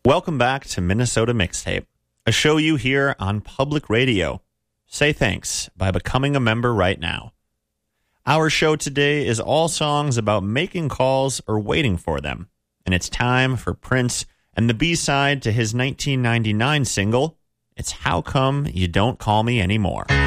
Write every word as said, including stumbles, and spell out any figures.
Welcome back to Minnesota Mixtape, a show you hear on public radio. Say thanks by becoming a member right now. Our show today is all songs about making calls or waiting for them, and it's time for Prince and the B-side to his nineteen ninety-nine single, It's How Come You Don't Call Me Anymore.